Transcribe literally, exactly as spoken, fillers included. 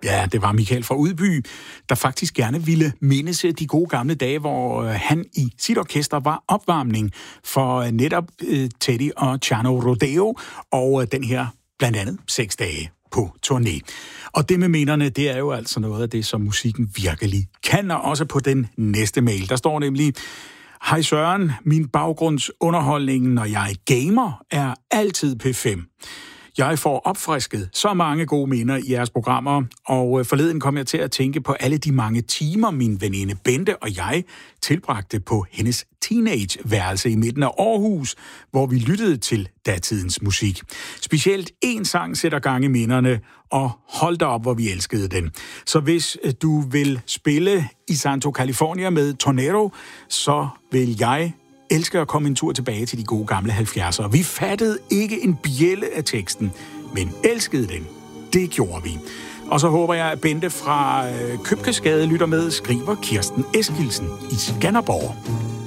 Ja, det var Michael fra Udby, der faktisk gerne ville mindes de gode gamle dage, hvor han i sit orkester var opvarmning for netop Teddy og Chano Rodeo og den her blandt andet seks dage på turné. Og det med minderne, det er jo altså noget af det, som musikken virkelig kan, og også på den næste mail. Der står nemlig: Hej Søren, min baggrundsunderholdning, når jeg gamer, er altid P fem. Jeg får opfrisket så mange gode minder i jeres programmer, og forleden kom jeg til at tænke på alle de mange timer, min veninde Bente og jeg tilbragte på hendes teenageværelse i midten af Aarhus, hvor vi lyttede til datidens musik. Specielt en sang sætter gang i minderne, og hold da op, hvor vi elskede den. Så hvis du vil spille i Santo California med Tornado, så vil jeg elsker at komme en tur tilbage til de gode gamle halvfjerdser. Vi fattede ikke en bjælle af teksten, men elskede den. Det gjorde vi. Og så håber jeg, at Bente fra Købkesgade lytter med, skriver Kirsten Eskildsen i Skanderborg.